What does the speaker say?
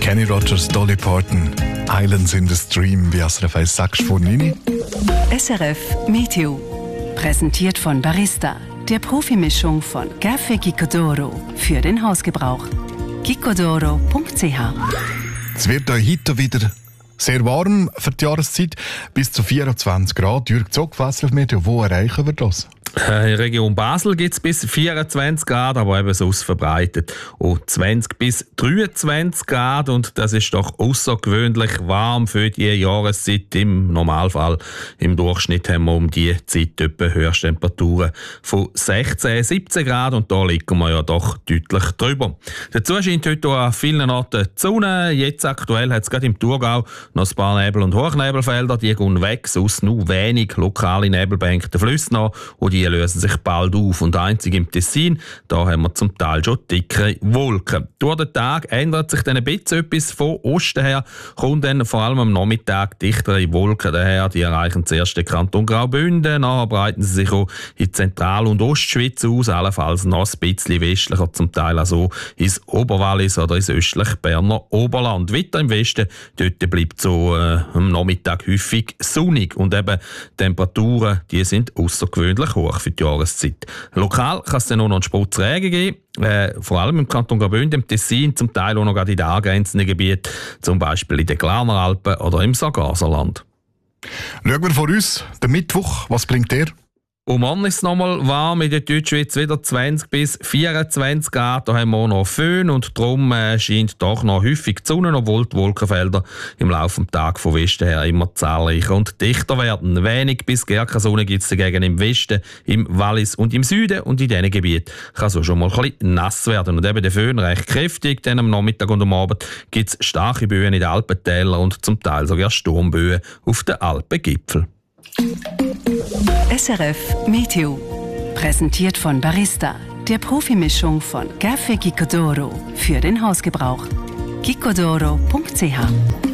Kenny Rogers, Dolly Parton, Islands in the Stream, wie SRF 1 sagst von Nini. SRF Meteo. Präsentiert von Barista, der Profimischung von Café Gicodoro für den Hausgebrauch. gicodoro.ch. Es wird heute wieder sehr warm für die Jahreszeit, bis zu 24 Grad. Jürg Zog, SRF Meteo, wo erreichen wir das? In der Region Basel gibt es bis 24 Grad, aber eben sonst verbreitet auch 20 bis 23 Grad. Und das ist doch außergewöhnlich warm für die Jahreszeit. Im Normalfall, im Durchschnitt haben wir um die Zeit etwa Höchsttemperaturen von 16, 17 Grad. Und da liegen wir ja doch deutlich drüber. Dazu scheint heute auch an vielen Orten die Sonne. Jetzt aktuell hat es gerade im Thurgau noch ein paar Nebel- und Hochnebelfelder. Die gehen weg, sonst nur wenig lokale Nebelbänke der Flüsse noch. Und die lösen sich bald auf. Und einzig im Tessin, da haben wir zum Teil schon dickere Wolken. Durch den Tag ändert sich dann ein bisschen etwas von Osten her, kommt dann vor allem am Nachmittag dichtere Wolken daher. Die erreichen zuerst den Kanton Graubünden, nachher breiten sie sich auch in Zentral- und Ostschweiz aus, allenfalls noch ein bisschen westlicher, zum Teil also ins Oberwallis oder ins östliche Berner Oberland. Weiter im Westen, dort bleibt so am Nachmittag häufig sonnig und eben Temperaturen, die sind außergewöhnlich hoch für die Jahreszeit. Lokal kann es dann auch noch einen Spritz Regen geben, vor allem im Kanton Graubünden, im Tessin, zum Teil auch noch gerade in den angrenzenden Gebieten, zum Beispiel in den Glarner Alpen oder im Sargaserland. Schauen wir vor uns, den Mittwoch, was bringt der? Und morgen ist es nochmal warm, in der Deutschschweiz wieder 20 bis 24 Grad. Da haben wir auch noch Föhn und darum scheint doch noch häufig die Sonne, obwohl die Wolkenfelder im Laufe des Tages von Westen her immer zahlreicher und dichter werden. Wenig bis gar keine Sonne gibt es dagegen im Westen, im Wallis und im Süden. Und in diesen Gebieten kann es auch schon mal ein bisschen nass werden. Und eben der Föhn recht kräftig, dann am Nachmittag und am Abend gibt es starke Böen in den Alpentälern und zum Teil sogar Sturmböen auf den Alpengipfeln. SRF Meteo. Präsentiert von Barista, der Profimischung von Café Gicodoro für den Hausgebrauch. gicodoro.ch